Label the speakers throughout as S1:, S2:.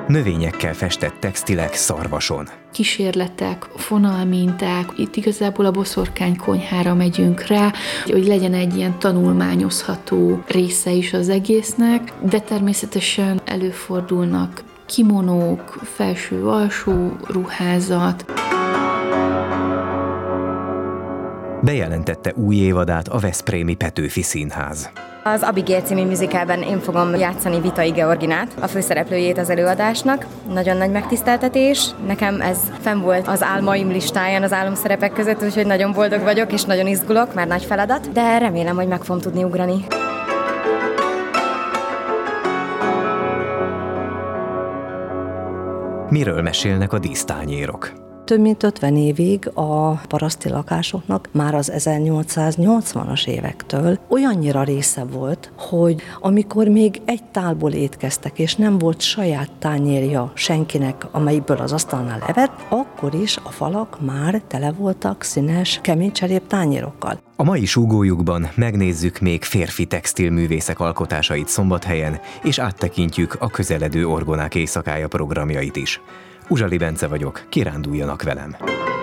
S1: Növényekkel festett textilek Szarvason.
S2: Kísérletek, fonalminták, itt igazából a boszorkány konyhára megyünk rá, hogy legyen egy ilyen tanulmányozható része is az egésznek, de természetesen előfordulnak kimonók, felső-alsó ruházat.
S1: Bejelentette új évadát a veszprémi Petőfi Színház.
S3: Az Abigail című musicalben én fogom játszani Vitai Georginát, a főszereplőjét az előadásnak. Nagyon nagy megtiszteltetés. Nekem ez fenn volt az álmaim listáján az álomszerepek között, úgyhogy nagyon boldog vagyok és nagyon izgulok, már nagy feladat, de remélem, hogy meg fogom tudni ugrani.
S1: Miről mesélnek a dísztányérok?
S4: Több mint 50 évig a paraszti lakásoknak már az 1880-as évektől olyannyira része volt, hogy amikor még egy tálból étkeztek, és nem volt saját tányérja senkinek, amelyikből az asztalnál evett, akkor is a falak már tele voltak színes, kemény cserép tányérokkal.
S1: A mai súgójukban megnézzük még férfi textilművészek alkotásait Szombathelyen, és áttekintjük a közeledő Orgonák éjszakája programjait is. Uzsali Bence vagyok, kiránduljanak velem!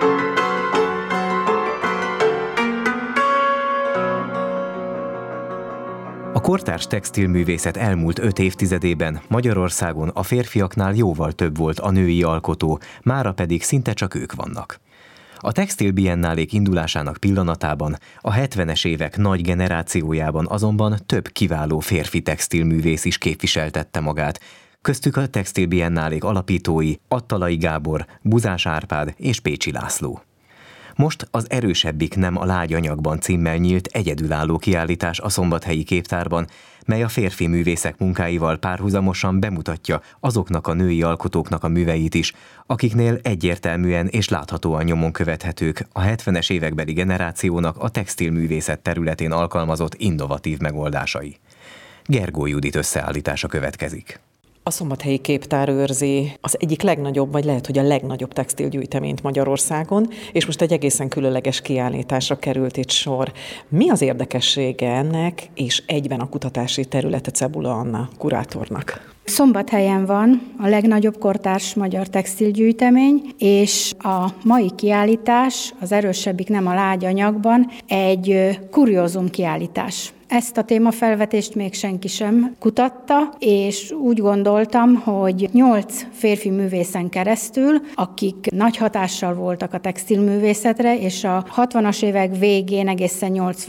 S1: A kortárs textilművészet elmúlt 5 évtizedében Magyarországon a férfiaknál jóval több volt a női alkotó, mára pedig szinte csak ők vannak. A Textil Biennálék indulásának pillanatában, a 70-es évek nagy generációjában azonban több kiváló férfi textilművész is képviseltette magát, köztük a Textil Biennálék alapítói Attalai Gábor, Buzás Árpád és Pécsi László. Most az Erősebbik nem a lágy anyagban címmel nyílt egyedülálló kiállítás a Szombathelyi Képtárban, mely a férfi művészek munkáival párhuzamosan bemutatja azoknak a női alkotóknak a műveit is, akiknél egyértelműen és láthatóan nyomon követhetők a 70-es évekbeli generációnak a textilművészet területén alkalmazott innovatív megoldásai. Gergó Judit összeállítása következik.
S5: A Szombathelyi Képtár őrzi az egyik legnagyobb, vagy lehet, hogy a legnagyobb textilgyűjteményt Magyarországon, és most egy egészen különleges kiállításra került itt sor. Mi az érdekessége ennek, és egyben a kutatási területe Cebula Anna kurátornak?
S6: Szombathelyen van a legnagyobb kortárs magyar textilgyűjtemény, és a mai kiállítás, az Erősebbik nem a lágy anyagban, egy kuriózum kiállítás. Ezt a témafelvetést még senki sem kutatta, és úgy gondoltam, hogy 8 férfi művészen keresztül, akik nagy hatással voltak a textilművészetre, és a 60-as évek végén egészen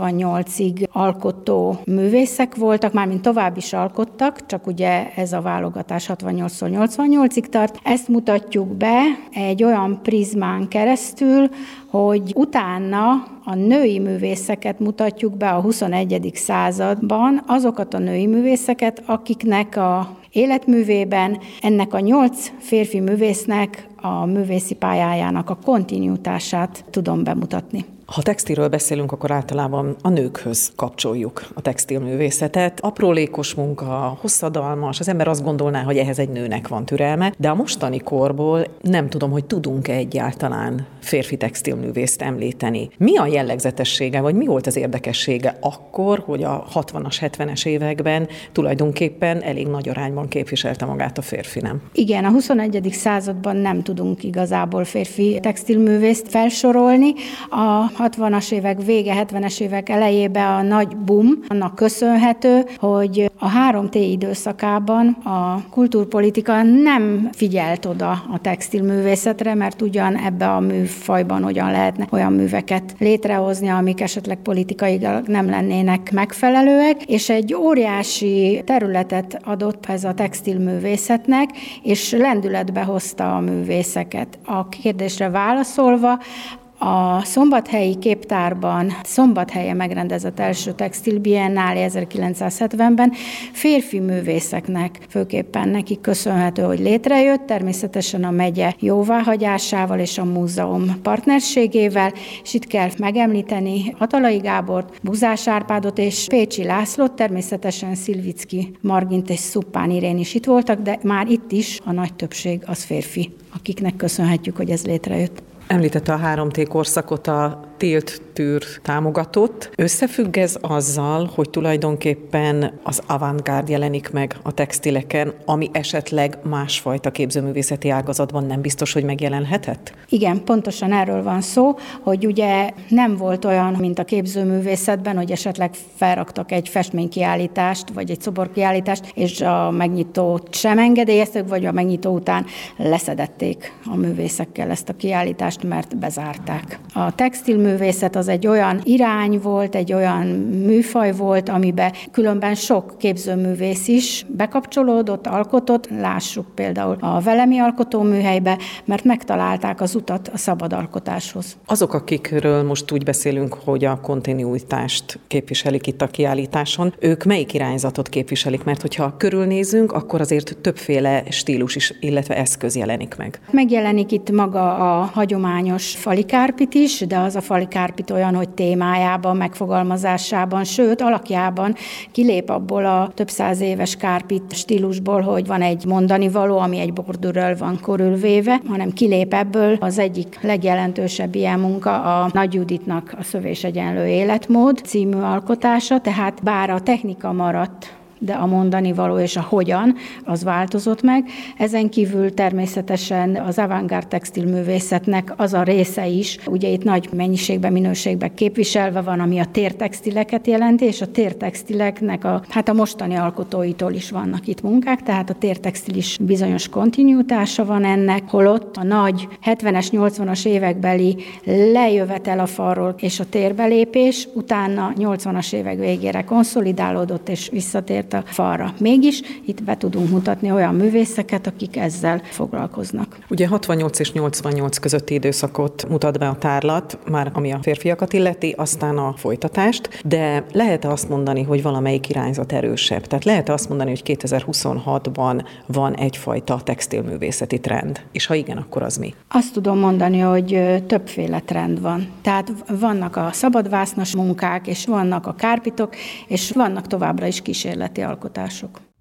S6: 88-ig alkotó művészek voltak, mármint tovább is alkottak, csak ugye ez a válogatás 68-tól 88-ig tart. Ezt mutatjuk be egy olyan prizmán keresztül, hogy utána a női művészeket mutatjuk be a 21. században, azokat a női művészeket, akiknek a életművében ennek a 8 férfi művésznek a művészi pályájának a kontinuitását tudom bemutatni.
S5: Ha textilről beszélünk, akkor általában a nőkhöz kapcsoljuk a textilművészetet. Aprólékos munka, hosszadalmas, az ember azt gondolná, hogy ehhez egy nőnek van türelme, de a mostani korból nem tudom, hogy tudunk-e egyáltalán férfi textilművészt említeni. Mi a jellegzetessége, vagy mi volt az érdekessége akkor, hogy a 60-as, 70-es években tulajdonképpen elég nagy arányban képviselte magát a férfi, nem?
S6: Igen, a 21. században nem tudunk igazából férfi textilművészt felsorolni. A 60-as évek vége, 70-es évek elejében a nagy boom, annak köszönhető, hogy a 3T időszakában a kultúrpolitika nem figyelt oda a textilművészetre, mert ugyan ebbe a műfajban hogyan lehetne olyan műveket létrehozni, amik esetleg politikailag nem lennének megfelelőek, és egy óriási területet adott ez a textilművészetnek, és lendületbe hozta a művészeket. A kérdésre válaszolva, a Szombathelyi Képtárban Szombathelyen megrendezett első textilbiennálé 1970-ben férfi művészeknek, főképpen nekik köszönhető, hogy létrejött, természetesen a megye jóváhagyásával és a múzeum partnerségével, és itt kell megemlíteni Attalai Gábort, Buzás Árpádot és Pécsi Lászlót, természetesen Szilvicki Margint és Szuppán Irén is itt voltak, de már itt is a nagy többség az férfi, akiknek köszönhetjük, hogy ez létrejött.
S5: Említette a 3T korszakot, a tilt tűr támogatott. Összefügg ez azzal, hogy tulajdonképpen az avantgárd jelenik meg a textileken, ami esetleg másfajta képzőművészeti ágazatban nem biztos, hogy megjelenhetett?
S6: Igen, pontosan erről van szó, hogy ugye nem volt olyan, mint a képzőművészetben, hogy esetleg felraktak egy festménykiállítást, vagy egy szoborkiállítást, és a megnyitót sem engedélyeztek, vagy a megnyitó után leszedették a művészekkel ezt a kiállítást, mert bezárták. A textilművészet az egy olyan irány volt, egy olyan műfaj volt, amiben különben sok képzőművész is bekapcsolódott, alkotott, lássuk például a Velemi Alkotóműhelybe, mert megtalálták az utat a szabad alkotáshoz.
S5: Azok, akikről most úgy beszélünk, hogy a kontinuitást képviselik itt a kiállításon, ők melyik irányzatot képviselik? Mert hogyha körülnézünk, akkor azért többféle stílus is, illetve eszköz jelenik meg.
S6: Megjelenik itt maga a hagyományos falikárpit is, de az a falikárpit olyan, hogy témájában, megfogalmazásában, sőt, alakjában kilép abból a több száz éves kárpit stílusból, hogy van egy mondani való, ami egy bordürrel van körülvéve, hanem kilép ebből. Az egyik legjelentősebb ilyen munka a Nagy Juditnak a Szövés egyenlő életmód című alkotása, tehát bár a technika maradt, de a mondani való és a hogyan, az változott meg. Ezen kívül természetesen az avantgárd textilművészetnek az a része is, ugye itt nagy mennyiségben, minőségben képviselve van, ami a tértextileket jelenti, és a tértextileknek a mostani alkotóitól is vannak itt munkák, tehát a tértextil is bizonyos kontinuitása van ennek, holott a nagy 70-es, 80-as évekbeli lejövetel a falról és a térbelépés, utána 80-as évek végére konszolidálódott és visszatért a falra. Mégis itt be tudunk mutatni olyan művészeket, akik ezzel foglalkoznak.
S5: Ugye 68 és 88 közötti időszakot mutat be a tárlat, már ami a férfiakat illeti, aztán a folytatást, de lehet azt mondani, hogy valamelyik irányzat erősebb? Tehát lehet azt mondani, hogy 2026-ban van egyfajta textilművészeti trend? És ha igen, akkor az mi?
S6: Azt tudom mondani, hogy többféle trend van. Tehát vannak a szabadvásznas munkák, és vannak a kárpitok, és vannak továbbra is kísérleti alkotások.